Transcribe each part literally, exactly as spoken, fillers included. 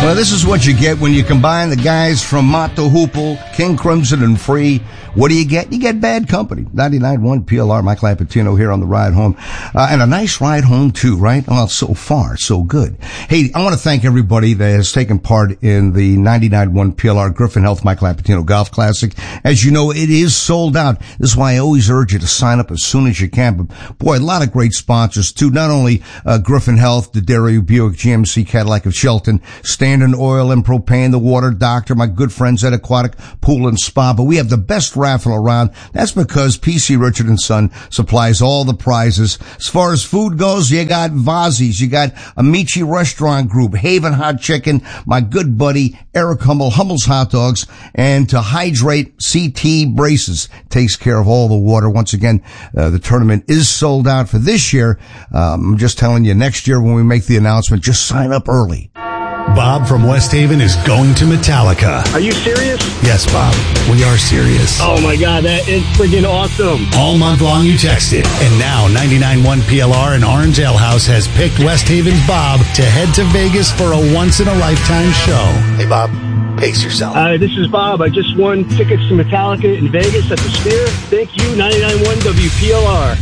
Well, this is what you get when you combine the guys from Motto Hoople, King Crimson, and Free. What do you get? You get bad company. ninety-nine point one P L R, Mike Lapatino here on the ride home. Uh, and a nice ride home too, right? Well, so far, so good. Hey, I want to thank everybody that has taken part in the ninety-nine point one P L R Griffin Health Mike Lapatino Golf Classic. As you know, it is sold out. This is why I always urge you to sign up as soon as you can. But boy, a lot of great sponsors too. Not only, uh, Griffin Health, the Dario Buick, G M C Cadillac of Shelton, Standard Oil and Propane, the Water Doctor, my good friends at Aquatic Pool and Spa. But we have the best raffle around. That's because P C Richard and Son supplies all the prizes. As far as food goes, you got Vazzi's, you got Amici Restaurant Group, Haven Hot Chicken, my good buddy Eric Hummel, Hummel's Hot Dogs, and to hydrate, C T Braces takes care of all the water. Once again, uh, the tournament is sold out for this year. Um, I'm just telling you, next year when we make the announcement, just sign up early. Bob from West Haven is going to Metallica. Are you serious? Yes, Bob. We are serious. Oh my God, that is friggin' awesome. All month long you texted. And now ninety-nine point one P L R and Orange Ale House has picked West Haven's Bob to head to Vegas for a once-in-a-lifetime show. Hey, Bob. Pace yourself. Hi, this is Bob. I just won tickets to Metallica in Vegas at the Sphere. Thank you, ninety-nine point one W P L R.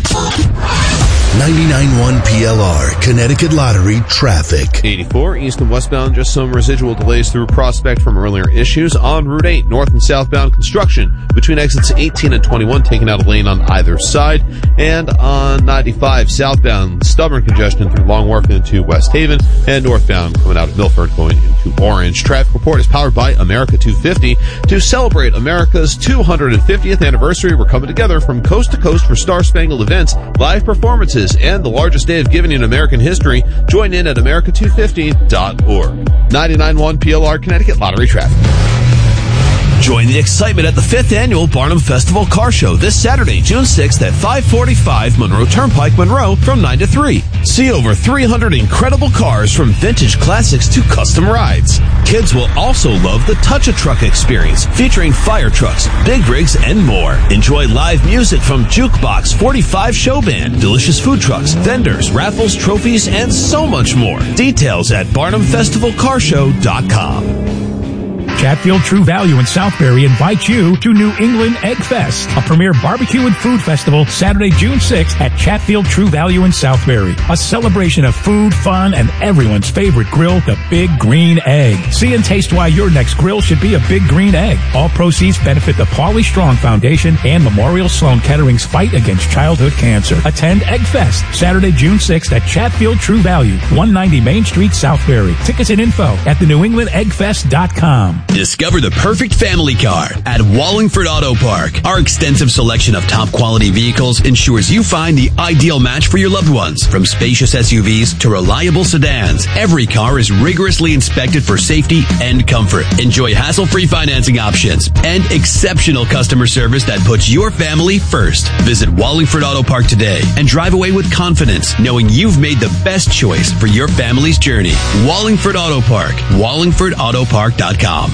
ninety-nine point one P L R, Connecticut Lottery traffic. eighty-four east and westbound, just some residual delays through Prospect from earlier issues. On Route eight, north and southbound construction between exits eighteen and twenty-one, taking out a lane on either side. And on ninety-five, southbound, stubborn congestion through Long Wharf into West Haven, and northbound coming out of Milford going into Orange. Traffic report is powered by America two fifty. To celebrate America's two hundred fiftieth anniversary, we're coming together from coast to coast for Star Spangled events, live performances, and the largest day of giving in American history. Join in at America two fifty dot org. ninety-nine point one P L R Connecticut Lottery traffic. Join the excitement at the fifth Annual Barnum Festival Car Show this Saturday, June sixth at five forty-five Monroe Turnpike, Monroe from nine to three. See over three hundred incredible cars from vintage classics to custom rides. Kids will also love the Touch-A-Truck experience, featuring fire trucks, big rigs, and more. Enjoy live music from Jukebox forty-five Show Band, delicious food trucks, vendors, raffles, trophies, and so much more. Details at barnum festival car show dot com. Chatfield True Value in Southbury invites you to New England Egg Fest, a premier barbecue and food festival Saturday, June sixth at Chatfield True Value in Southbury. A celebration of food, fun, and everyone's favorite grill, the Big Green Egg. See and taste why your next grill should be a Big Green Egg. All proceeds benefit the Pauly Strong Foundation and Memorial Sloan Kettering's fight against childhood cancer. Attend Egg Fest Saturday, June sixth at Chatfield True Value, one ninety Main Street, Southbury. Tickets and info at the new england egg fest dot com. Discover the perfect family car at Wallingford Auto Park. Our extensive selection of top quality vehicles ensures you find the ideal match for your loved ones. From spacious S U Vs to reliable sedans, every car is rigorously inspected for safety and comfort. Enjoy hassle-free financing options and exceptional customer service that puts your family first. Visit Wallingford Auto Park today and drive away with confidence, knowing you've made the best choice for your family's journey. Wallingford Auto Park. wallingford auto park dot com.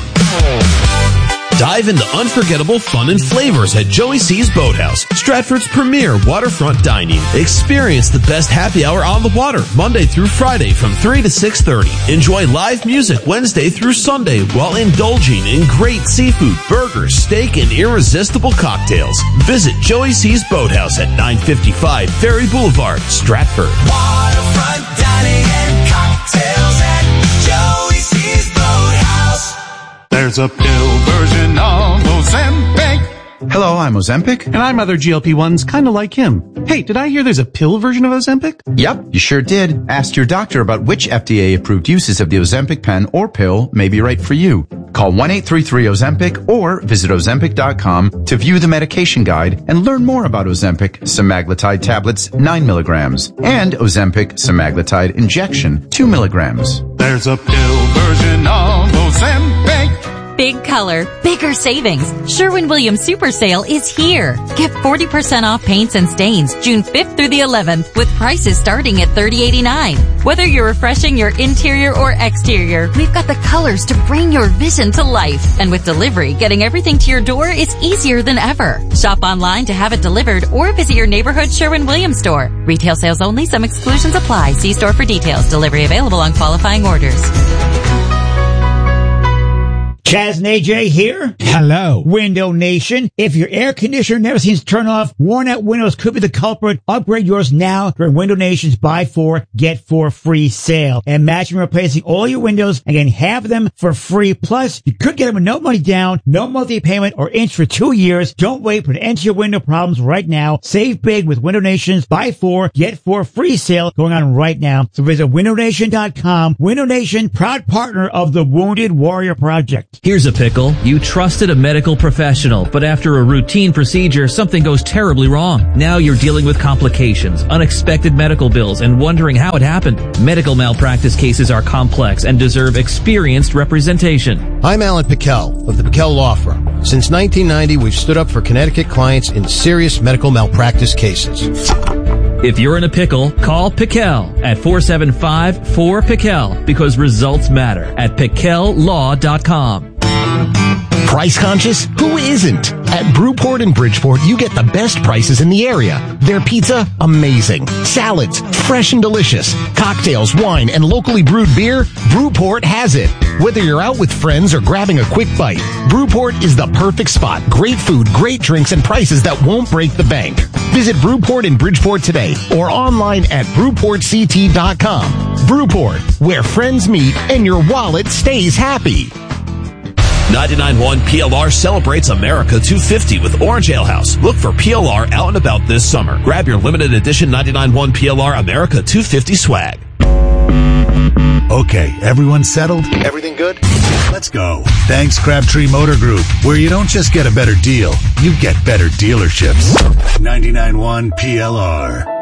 Dive into unforgettable fun and flavors at Joey C's Boathouse, Stratford's premier waterfront dining. Experience the best happy hour on the water, Monday through Friday from three to six thirty. Enjoy live music Wednesday through Sunday while indulging in great seafood, burgers, steak, and irresistible cocktails. Visit Joey C's Boathouse at nine fifty-five Ferry Boulevard, Stratford. Waterfront dining and cocktails at Joey C's Boathouse. There's a pill version of Ozempic. Hello, I'm Ozempic. And I'm other G L P ones kind of like him. Hey, did I hear there's a pill version of Ozempic? Yep, you sure did. Ask your doctor about which F D A-approved uses of the Ozempic pen or pill may be right for you. Call one eight three three Ozempic or visit ozempic dot com to view the medication guide and learn more about Ozempic semaglutide tablets nine milligrams and Ozempic semaglutide injection two milligrams. There's a pill version of Ozempic. Big color, bigger savings. Sherwin-Williams Super Sale is here. Get forty percent off paints and stains June fifth through the eleventh with prices starting at thirty eighty-nine. Whether you're refreshing your interior or exterior, we've got the colors to bring your vision to life. And with delivery, getting everything to your door is easier than ever. Shop online to have it delivered or visit your neighborhood Sherwin-Williams store. Retail sales only. Some exclusions apply. See store for details. Delivery available on qualifying orders. Chaz and A J here. Hello. Window Nation. If your air conditioner never seems to turn off, worn out windows could be the culprit. Upgrade yours now during Window Nation's buy four, get four free sale. Imagine replacing all your windows and getting half of them for free. Plus, you could get them with no money down, no monthly payment, or inch for two years. Don't wait for an end to your window problems right now. Save big with Window Nation's buy four, get four free sale going on right now. So visit window nation dot com. Window Nation, proud partner of the Wounded Warrior Project. Here's a pickle. You trusted a medical professional, but after a routine procedure, something goes terribly wrong. Now you're dealing with complications, unexpected medical bills, and wondering how it happened. Medical malpractice cases are complex and deserve experienced representation. I'm Alan Pickell of the Pickell Law Firm. Since nineteen ninety, we've stood up for Connecticut clients in serious medical malpractice cases. If you're in a pickle, call Pickell at four seven five, four, Pickell because results matter at pickell law dot com. Price conscious? Who isn't? At Brewport in Bridgeport, you get the best prices in the area. Their pizza, amazing. Salads, fresh and delicious. Cocktails, wine, and locally brewed beer, Brewport has it. Whether you're out with friends or grabbing a quick bite, Brewport is the perfect spot. Great food, great drinks, and prices that won't break the bank. Visit Brewport in Bridgeport today or online at brewport c t dot com. Brewport, where friends meet and your wallet stays happy. ninety-nine point one P L R celebrates America two fifty with Orange Ale House. Look for P L R out and about this summer. Grab your limited edition ninety-nine point one P L R America two fifty swag. Okay, everyone settled? Everything good? Let's go. Thanks, Crabtree Motor Group, where you don't just get a better deal, you get better dealerships. ninety-nine point one P L R.